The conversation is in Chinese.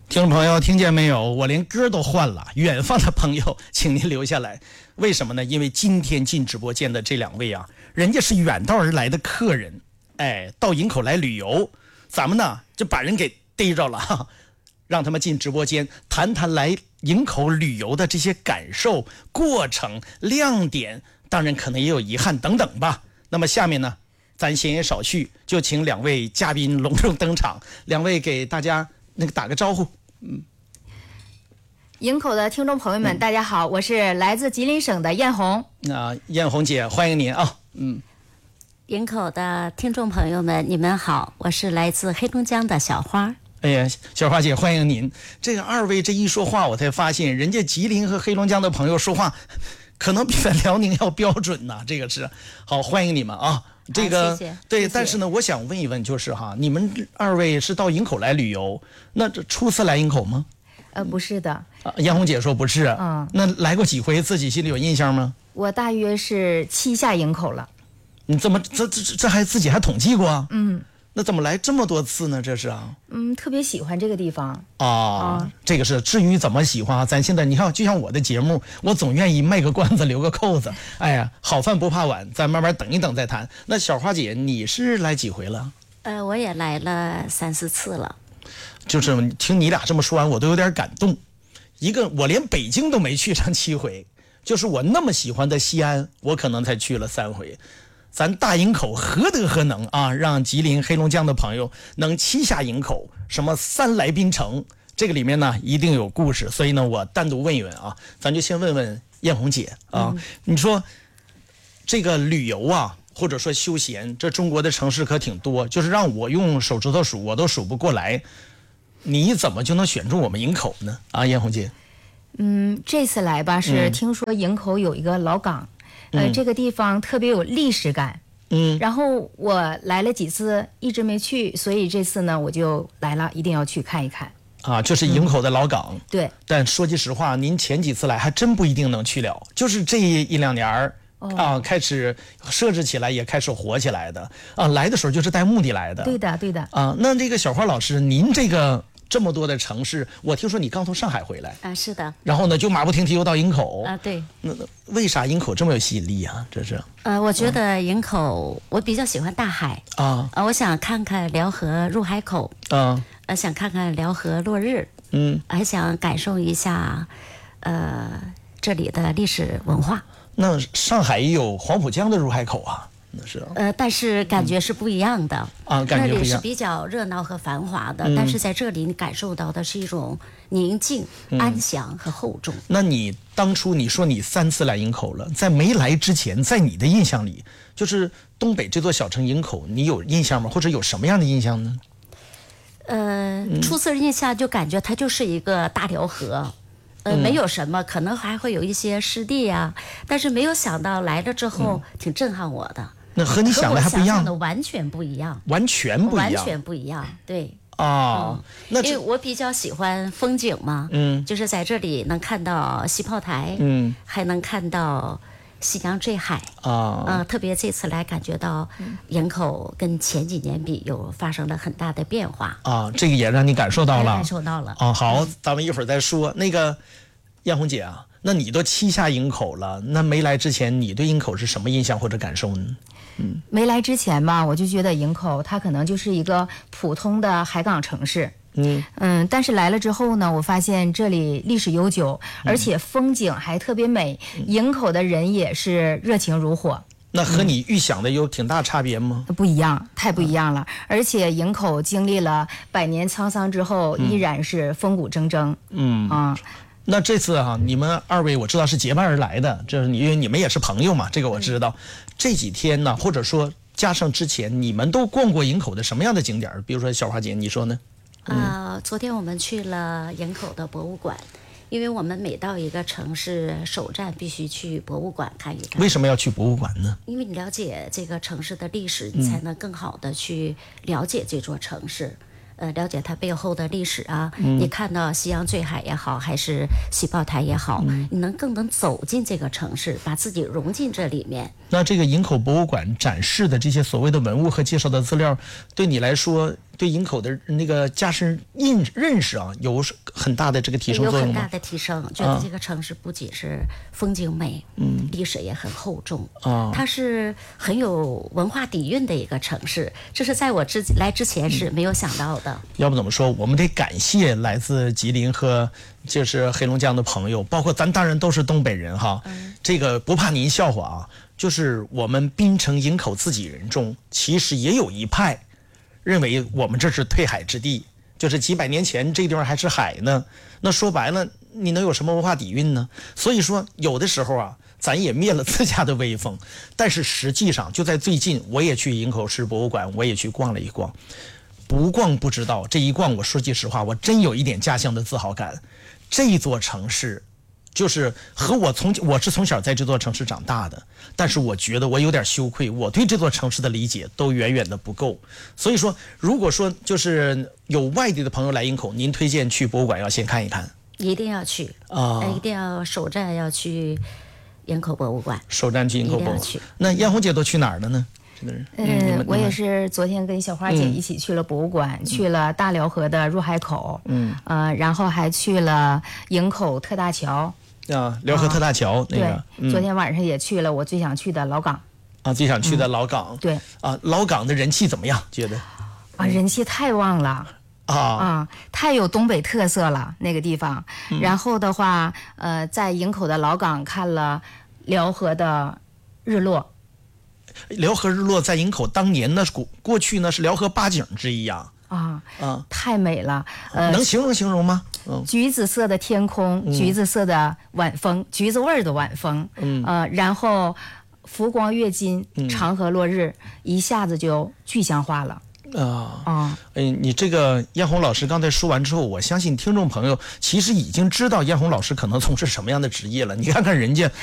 听众朋友听见没有？我连歌都换了。远方的朋友，请您留下来。为什么呢？因为今天进直播间的这两位啊，人家是远道而来的客人，到营口来旅游，咱们呢就把人给逮着了，让他们进直播间谈谈来营口旅游的这些感受、过程、亮点，当然可能也有遗憾等等吧。那么下面呢，咱闲言少叙，就请两位嘉宾隆重登场，两位给大家打个招呼。 营口的听众朋友们，大家好，我是来自吉林省的艳红。 艳红姐，欢迎您啊。 营口的听众朋友们，你们好，我是来自黑龙江的小花。 哎呀，小花姐，欢迎您。这个二位这一说话，我才发现人家吉林和黑龙江的朋友说话，可能比咱辽宁要标准呐。这个是好，欢迎你们啊。这个谢谢对， 谢谢但是呢，我想问一问，就是你们二位是到营口来旅游，那这初次来营口吗？ 不是的， 艳红姐说不是。那来过几回，自己心里有印象吗？ 我大约是7下营口了。 你怎么这还自己还统计过？那怎么来这么多次呢？这是特别喜欢这个地方这个是至于怎么喜欢咱现在你看，就像我的节目，我总愿意卖个关子留个扣子。哎呀，好饭不怕晚，咱慢慢等一等再谈。那小花姐，你是来几回了？ 我也来了3、4次了。 就是听你俩这么说完，我都有点感动。我连北京都没去上7回，就是我那么喜欢的西安，我可能才去了3回。咱大营口何德何能啊，让吉林黑龙江的朋友能7下营口，什么3来槟城，这个里面呢一定有故事。所以呢，我单独问一问啊，咱就先问问艳红姐啊，你说这个旅游啊，或者说休闲，这中国的城市可挺多，就是让我用手指头数我都数不过来，你怎么就能选中我们营口呢？艳红姐。 这次来吧，是听说营口有一个老港。这个地方特别有历史感，然后我来了几次一直没去，所以这次呢我就来了，一定要去看一看。 就是营口的老港。 对。 但说句实话，您前几次来还真不一定能去了，就是这1、2年开始设置起来，也开始火起来的来的时候就是带目的来的。 对的，对的。 那这个小花老师，您这么多的城市，我听说你刚从上海回来是的。 然后呢，就马不停蹄又到营口对。 那为啥营口这么有吸引力啊？这是我觉得营口，我比较喜欢大海我想看看辽河入海口想看看辽河落日还想感受一下这里的历史文化。 那上海也有黄浦江的入海口那是但是感觉是不一样的感觉不一样。 那里是比较热闹和繁华的但是在这里你感受到的是一种宁静、安详和厚重。 那你当初你说你3次来营口了，在没来之前，在你的印象里，就是东北这座小城营口，你有印象吗？或者有什么样的印象呢？ 初次印象就感觉它就是一个大辽河没有什么，可能还会有一些湿地但是没有想到来了之后挺震撼我的。 那和你想的还不一样？ 和我想象的完全不一样。 完全不一样。 对。 那因为我比较喜欢风景嘛就是在这里能看到西炮台还能看到夕阳坠海特别这次来感觉到营口跟前几年比有发生了很大的变化这个也让你感受到了。 感受到了好，咱们一会儿再说。那个艳红姐那你都7下营口了，那没来之前你对营口是什么印象或者感受呢？ 没来之前吧，我就觉得营口它可能就是一个普通的海港城市。但是来了之后呢，我发现这里历史悠久，而且风景还特别美，营口的人也是热情如火。 那和你预想的有挺大差别吗？ 不一样，太不一样了。而且营口经历了100年沧桑之后，依然是风骨铮铮。 那这次你们2位我知道是结伴而来的，这是因为你们也是朋友嘛，这个我知道。这几天呢，或者说加上之前，你们都逛过营口的什么样的景点？比如说小花姐，你说呢？ 昨天我们去了营口的博物馆，因为我们每到一个城市首站必须去博物馆看一看。 为什么要去博物馆呢？ 因为你了解这个城市的历史，你才能更好的去了解这座城市。了解它背后的历史你看到夕阳坠海也好，还是西炮台也好，你更能走进这个城市，把自己融进这里面。 那这个营口博物馆展示的这些所谓的文物和介绍的资料，对你来说对营口的那个加深认识啊，有很大的这个提升有作用吗？ 很大的提升，觉得这个城市不仅是风景美，历史也很厚重，它是很有文化底蕴的一个城市，这是在我来之前是没有想到的。 要不怎么说，我们得感谢来自吉林和就是黑龙江的朋友，包括咱当然都是东北人哈。这个不怕您笑话啊，就是我们滨城营口自己人中，其实也有一派认为我们这是退海之地，就是几百年前这地方还是海呢。那说白了，你能有什么文化底蕴呢？所以说，有的时候啊，咱也灭了自家的威风。但是实际上，就在最近，我也去营口市博物馆，我也去逛了一逛。不逛不知道，这一逛，我说句实话，我真有一点家乡的自豪感。这座城市，就是和我是从小在这座城市长大的，但是我觉得我有点羞愧，我对这座城市的理解都远远的不够。所以说，如果说就是有外地的朋友来营口，您推荐去博物馆要先看一看， 一定要去一定要首站要去营口博物馆， 首站去营口博物馆。那燕红姐都去哪儿了呢？ 我也是昨天跟小花姐一起去了博物馆，去了大辽河的入海口，然后还去了营口特大桥。 辽河特大桥那个， 对，昨天晚上也去了我最想去的老港。 最想去的老港。 对。 老港的人气怎么样？觉得？ 人气太旺了。太有东北特色了那个地方。然后的话，在营口的老港看了辽河的日落。 辽河日落在营口当年呢，过去呢是辽河八景之一呀。 太美了。 能形容吗？ 橘子色的天空，橘子色的晚风，橘子味儿的晚风。然后浮光跃金，长河落日，一下子就具象化了。 你这个燕红老师刚才说完之后，我相信听众朋友其实已经知道燕红老师可能从事什么样的职业了。你看看人家